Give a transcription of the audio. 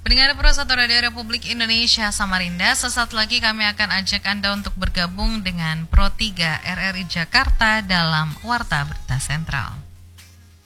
Pendengar Pro 1 Radio Republik Indonesia Samarinda, sesaat lagi kami akan ajak Anda untuk bergabung dengan Pro 3 RRI Jakarta dalam Warta Berita Sentral.